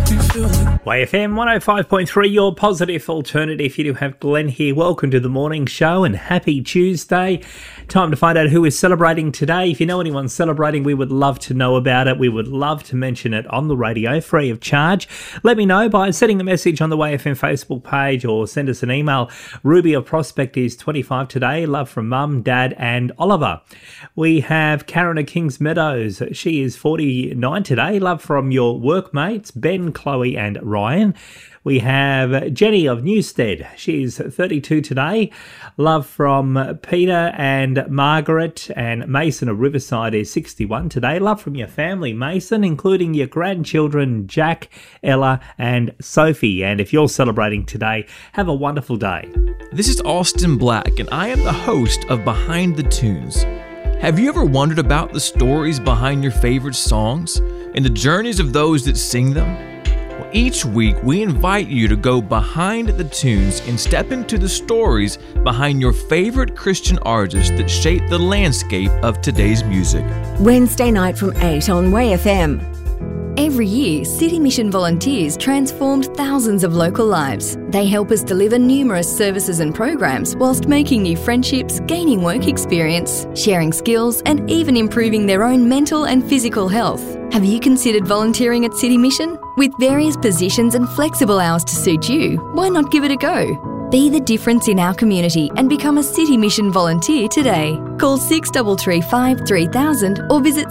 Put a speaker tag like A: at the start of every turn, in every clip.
A: YFM 105.3, your positive alternative. You do have Glenn here. Welcome to the morning show and happy Tuesday. Time to find out who is celebrating today. If you know anyone celebrating, we would love to know about it. We would love to mention it on the radio free of charge. Let me know by sending a message on the YFM Facebook page or send us an email. Ruby of Prospect is 25 today. Love from Mum, Dad and Oliver. We have Karen of Kings Meadows. She is 49 today. Love from your workmates, Ben, Chloe and Ryan. We have Jenny of Newstead. She's 32 today. Love from Peter and Margaret, and Mason of Riverside is 61 today. Love from your family, Mason, including your grandchildren, Jack, Ella and Sophie. And if you're celebrating today, have a wonderful day.
B: This is Austin Black, and I am the host of Behind the Tunes. Have you ever wondered about the stories behind your favorite songs and the journeys of those that sing them? Well, each week, we invite you to go behind the tunes and step into the stories behind your favorite Christian artists that shape the landscape of today's music.
C: Wednesday night from 8 on WayFM. Every year, City Mission volunteers transformed thousands of local lives. They help us deliver numerous services and programs whilst making new friendships, gaining work experience, sharing skills, and even improving their own mental and physical health. Have you considered volunteering at City Mission? With various positions and flexible hours to suit you, why not give it a go? Be the difference in our community and become a City Mission volunteer today. Call 6335 3000 or visit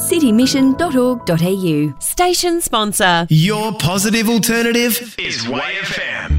C: citymission.org.au.
D: Station sponsor.
E: Your positive alternative is YFM.